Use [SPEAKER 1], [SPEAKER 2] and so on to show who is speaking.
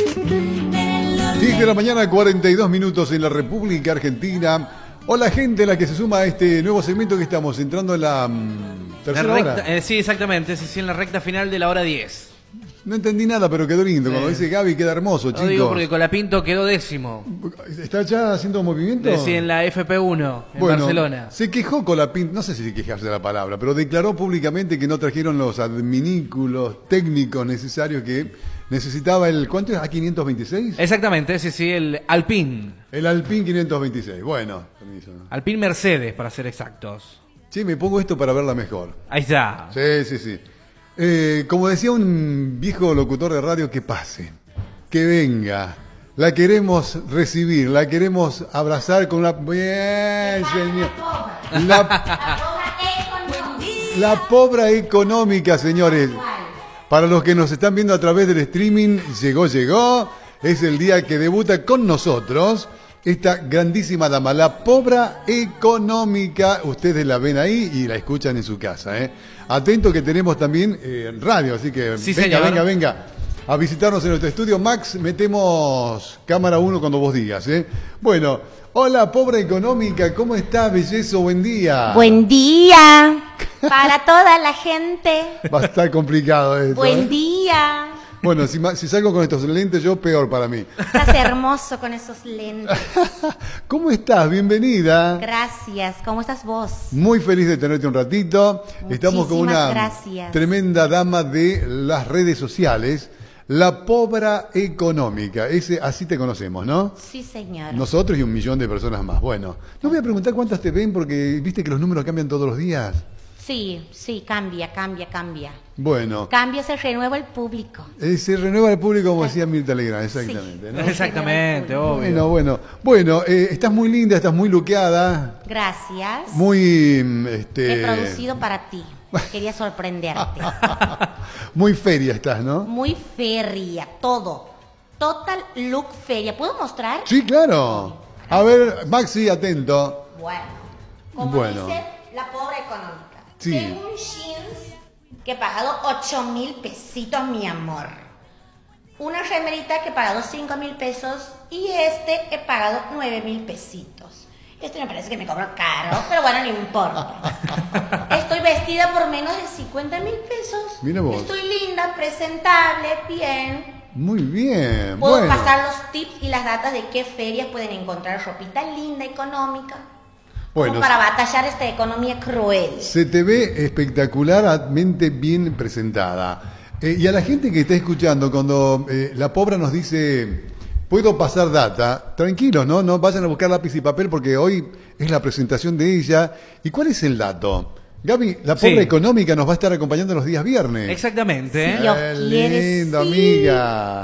[SPEAKER 1] 10 de la mañana, 42 minutos en la República Argentina. Hola gente, la que se suma a este nuevo segmento que estamos entrando en la tercera hora.
[SPEAKER 2] Sí, exactamente, sí, en la recta final de la hora 10.
[SPEAKER 1] No entendí nada, pero quedó lindo. Cuando dice Gaby queda hermoso, chicos.
[SPEAKER 2] Lo digo porque Colapinto quedó 10º.
[SPEAKER 1] ¿Está ya haciendo movimiento?
[SPEAKER 2] Sí, en la FP1, en Barcelona.
[SPEAKER 1] Se quejó Colapinto, no sé si quejarse de la palabra, pero declaró públicamente que no trajeron los adminículos técnicos necesarios que necesitaba el... ¿Cuánto es? ¿A526?
[SPEAKER 2] Exactamente, sí, el Alpine.
[SPEAKER 1] El Alpine 526, bueno. Permiso.
[SPEAKER 2] Alpine Mercedes, para ser exactos.
[SPEAKER 1] Sí, me pongo esto para verla mejor.
[SPEAKER 2] Ahí está.
[SPEAKER 1] Sí. Como decía un viejo locutor de radio, que pase, que venga. La queremos recibir, la queremos abrazar con una... Bien, señor. La pobre económica, señores. Para los que nos están viendo a través del streaming, llegó. Es el día que debuta con nosotros esta grandísima dama, la pobre económica. Ustedes la ven ahí y la escuchan en su casa, ¿eh? Atento que tenemos también radio, así que
[SPEAKER 2] sí,
[SPEAKER 1] venga a visitarnos en nuestro estudio. Max, metemos cámara 1 cuando vos digas, ¿eh? Bueno, hola, pobre económica, ¿cómo estás, bellezo? Buen día.
[SPEAKER 3] Buen día para toda la gente.
[SPEAKER 1] Va a estar complicado esto.
[SPEAKER 3] Buen día.
[SPEAKER 1] Bueno, si salgo con estos lentes, yo peor para mí.
[SPEAKER 3] Estás hermoso con esos lentes.
[SPEAKER 1] ¿Cómo estás? Bienvenida.
[SPEAKER 3] Gracias. ¿Cómo estás vos?
[SPEAKER 1] Muy feliz de tenerte un ratito. Estamos con una tremenda dama de las redes sociales, la pobre económica. Así te conocemos, ¿no?
[SPEAKER 3] Sí, señor.
[SPEAKER 1] Nosotros y 1 millón de personas más. Bueno, no voy a preguntar cuántas te ven porque viste que los números cambian todos los días.
[SPEAKER 3] Sí, cambia.
[SPEAKER 1] Bueno.
[SPEAKER 3] Cambia, se renueva el público.
[SPEAKER 1] Se renueva el público, como decía Mirta Legrand, exactamente.
[SPEAKER 3] Sí,
[SPEAKER 1] ¿no?
[SPEAKER 2] Exactamente, obvio.
[SPEAKER 1] Bueno, estás muy linda, estás muy luqueada.
[SPEAKER 3] Gracias.
[SPEAKER 1] Muy...
[SPEAKER 3] He producido para ti. Quería sorprenderte.
[SPEAKER 1] Muy feria estás, ¿no?
[SPEAKER 3] Muy feria, todo. Total look feria. ¿Puedo mostrar?
[SPEAKER 1] Sí, claro. A ver, Maxi, atento.
[SPEAKER 3] Como dice la pobre económica.
[SPEAKER 1] Sí.
[SPEAKER 3] Tengo un jeans que he pagado 8,000 pesitos, mi amor. Una remerita que he pagado 5,000 pesos y he pagado 9,000 pesitos. Me parece que me cobran caro, pero bueno, no importa. Estoy vestida por menos de 50,000 pesos.
[SPEAKER 1] Mira vos.
[SPEAKER 3] Estoy linda, presentable, bien.
[SPEAKER 1] Muy bien.
[SPEAKER 3] Puedo pasar los tips y las datas de qué ferias pueden encontrar ropita linda, económica. Bueno, como para batallar esta economía cruel.
[SPEAKER 1] Se te ve espectacularmente bien presentada. Y a la gente que está escuchando, cuando la pobre nos dice, puedo pasar data, tranquilos, ¿no? No vayan a buscar lápiz y papel porque hoy es la presentación de ella. ¿Y cuál es el dato? Gaby, la pobre económica nos va a estar acompañando los días viernes.
[SPEAKER 2] Exactamente.
[SPEAKER 3] Si Dios quiere,
[SPEAKER 1] lindo, amiga.